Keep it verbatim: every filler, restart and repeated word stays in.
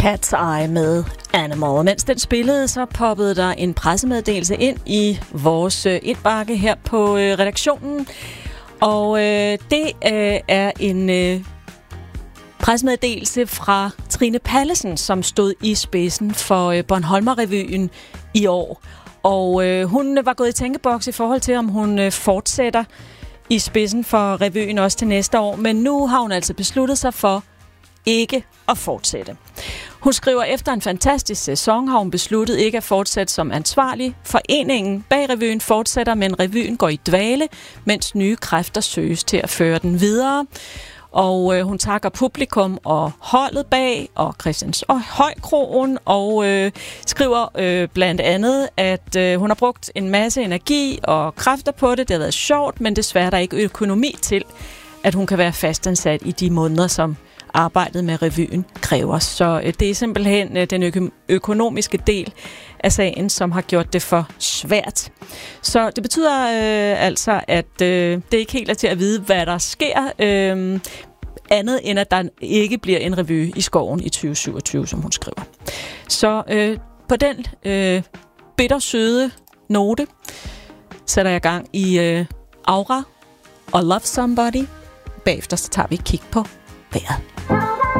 Cat's Eye med Animal. Mens den spillede, så poppede der en pressemeddelelse ind i vores øh, indbakke her på øh, redaktionen. Og øh, det øh, er en øh, pressemeddelelse fra Trine Pallesen, som stod i spidsen for øh, Bornholmer-revyen i år. Og øh, hun var gået i tænkeboks i forhold til, om hun øh, fortsætter i spidsen for revyen også til næste år. Men nu har hun altså besluttet sig for ikke at fortsætte. Hun skriver, efter en fantastisk sæson har hun besluttet ikke at fortsætte som ansvarlig. Foreningen bag revyen fortsætter, men revyen går i dvale, mens nye kræfter søges til at føre den videre. Og øh, hun takker publikum og holdet bag, og Christians og Højkrogen, og øh, skriver øh, blandt andet, at øh, hun har brugt en masse energi og kræfter på det. Det har været sjovt, men desværre der er ikke økonomi til, at hun kan være fastansat i de måneder, som arbejdet med revyen kræver. Så øh, det er simpelthen øh, den ø- økonomiske del af sagen, som har gjort det for svært. Så det betyder øh, altså, at øh, det ikke helt er til at vide, hvad der sker, øh, andet end at der ikke bliver en revy i skoven i tyve syvogtyve, som hun skriver. Så øh, på den øh, bittersøde note sætter jeg gang i øh, Aura og Love Somebody. Bagefter så tager vi et kig på vejret.